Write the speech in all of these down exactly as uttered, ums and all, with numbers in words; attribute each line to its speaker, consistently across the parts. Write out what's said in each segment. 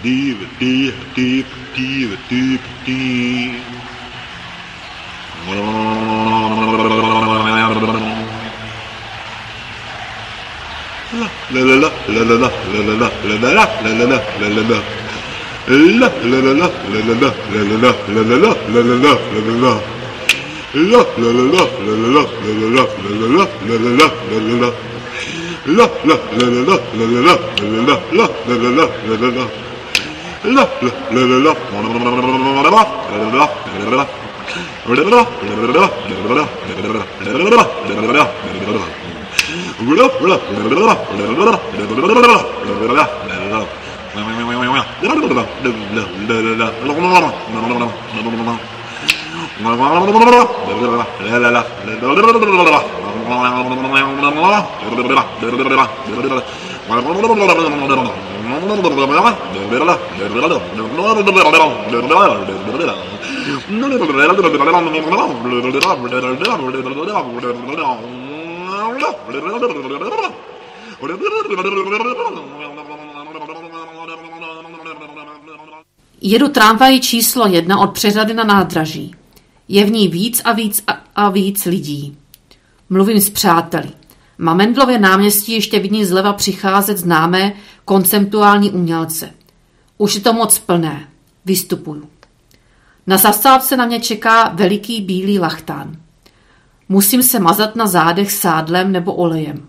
Speaker 1: Jedu tramvají číslo jedna od přeřady na nádraží. Je v ní víc a víc a, a víc lidí. Mluvím s přáteli. Na Mendlově náměstí ještě vidím zleva přicházet známé konceptuální umělce. Už je to moc plné. Vystupuju. Na zastávce na mě čeká veliký bílý lachtán. Musím se mazat na zádech sádlem nebo olejem.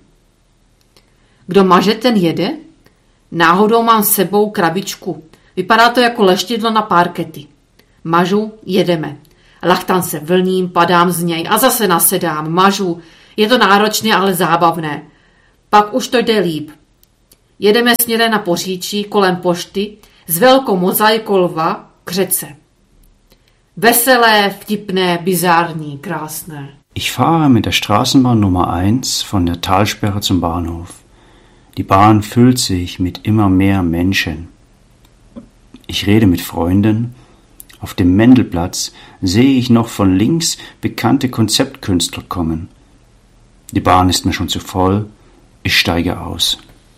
Speaker 1: Kdo maže, ten jede? Náhodou mám s sebou krabičku. Vypadá to jako leštidlo na parkety. Mažu, jedeme. Lachtán se vlním, padám z něj a zase nasedám, mažu. Je to náročné, ale zábavné. Pak už to jde líp. Jedeme směrem na Poříčí kolem pošty s velkou mozaikou lva k řece. Veselé, vtipné, bizarní, krásné.
Speaker 2: Ich fahre mit der Straßenbahn Nummer eins von der Talsperre zum Bahnhof. Die Bahn füllt sich mit immer mehr Menschen. Ich rede mit Freunden. Auf dem Mendelplatz sehe ich noch von links bekannte Konzeptkünstler kommen. Die Bahn ist mir schon zu voll. Ich steige aus.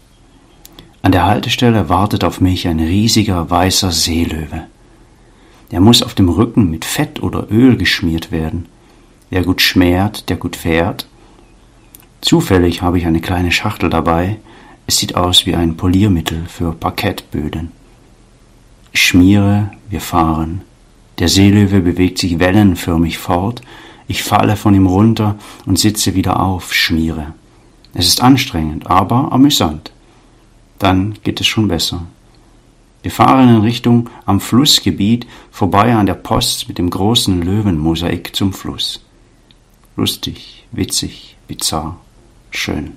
Speaker 2: An der Haltestelle wartet auf mich ein riesiger weißer Seelöwe. Der muss auf dem Rücken mit Fett oder Öl geschmiert werden. Wer gut schmäht, der gut fährt. Zufällig habe ich eine kleine Schachtel dabei. Es sieht aus wie ein Poliermittel für Parkettböden. Ich schmiere, wir fahren. Der Seelöwe bewegt sich wellenförmig fort. Ich falle von ihm runter und sitze wieder auf, schmiere. Es ist anstrengend, aber amüsant. Dann geht es schon besser. Wir fahren in Richtung am Flussgebiet vorbei an der Post mit dem großen Löwenmosaik zum Fluss. Lustig, witzig, bizarr, schön.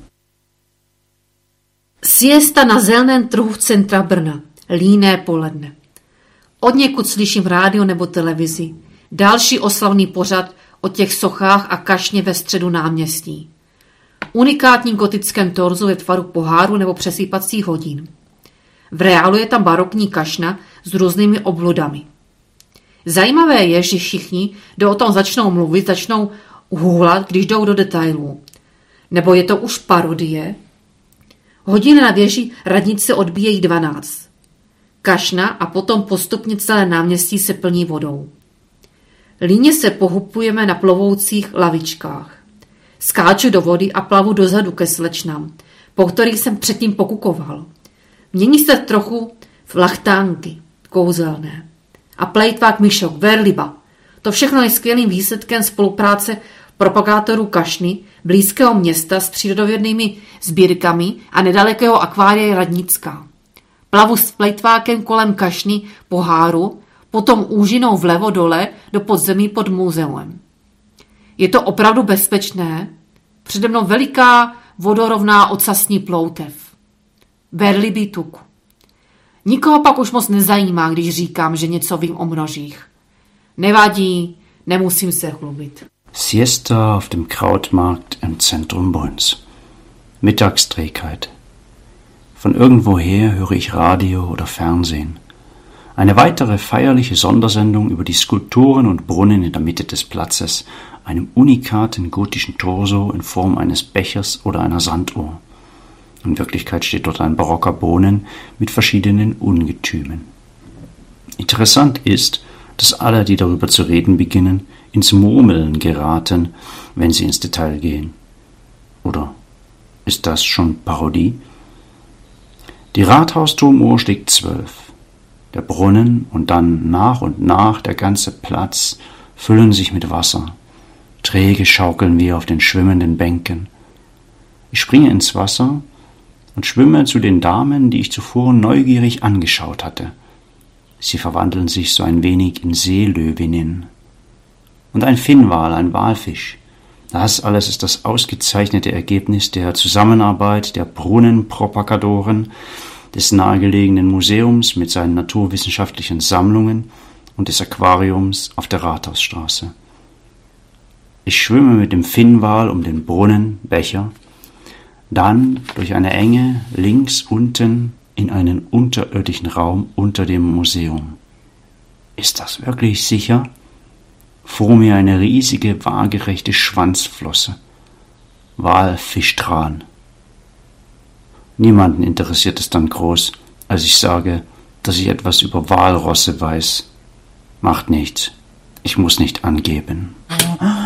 Speaker 1: Siesta na zeleném trhu v centra Brna. Líné poledne. Odněkud slyším rádio nebo televizi. Další oslavný pořad o těch sochách a kašně ve středu náměstí. Unikátní gotickém torzu ve tvaru poháru nebo přesýpacích hodin. V reálu je tam barokní kašna s různými obvodami. Zajímavé je, že všichni, kdo o tom začnou mluvit, začnou uhůlat, když jdou do detailů. Nebo je to už parodie? Hodiny na věži radnice odbíjejí dvanáct. Kašna a potom postupně celé náměstí se plní vodou. Líně se pohupujeme na plovoucích lavičkách. Skáču do vody a plavu dozadu ke slečnám, po kterých jsem předtím pokukoval. Mění se trochu v lachtánky, kouzelné. A plejtvák myšok, verliba. To všechno je skvělým výsledkem spolupráce propagátorů kašny, blízkého města s přírodovědnými sbírkami a nedalekého akvária Radnická. Plavu s plejtvákem kolem kašny poháru, potom úžinou vlevo dole do podzemí pod muzeem. Je to opravdu bezpečné? Přede mnou veliká vodorovná ocasní ploutev. Verlibý tuk. Nikoho pak už moc nezajímá, když říkám, že něco vím o množích. Nevadí, nemusím se chlubit.
Speaker 2: Siesta auf dem Krautmarkt im Zentrum Brünns. Mittagsträgheit. Von irgendwoher höre ich Radio oder Fernsehen. Eine weitere feierliche Sondersendung über die Skulpturen und Brunnen in der Mitte des Platzes, einem unikaten gotischen Torso in Form eines Bechers oder einer Sanduhr. In Wirklichkeit steht dort ein barocker Brunnen mit verschiedenen Ungetümen. Interessant ist, dass alle, die darüber zu reden beginnen, ins Murmeln geraten, wenn sie ins Detail gehen. Oder ist das schon Parodie? Die Rathausturmuhr schlägt zwölf. Der Brunnen und dann nach und nach der ganze Platz füllen sich mit Wasser. Träge schaukeln wir auf den schwimmenden Bänken. Ich springe ins Wasser und schwimme zu den Damen, die ich zuvor neugierig angeschaut hatte. Sie verwandeln sich so ein wenig in Seelöwinnen. Und ein Finnwal, ein Walfisch. Das alles ist das ausgezeichnete Ergebnis der Zusammenarbeit der Brunnenpropagadoren, des nahegelegenen Museums mit seinen naturwissenschaftlichen Sammlungen und des Aquariums auf der Rathausstraße. Ich schwimme mit dem Finnwal um den Brunnen, Becher, dann durch eine Enge links unten in einen unterirdischen Raum unter dem Museum. Ist das wirklich sicher? Vor mir eine riesige, waagerechte Schwanzflosse. Walfischtran. Niemanden interessiert es dann groß, als ich sage, dass ich etwas über Walrosse weiß. Macht nichts. Ich muss nicht angeben.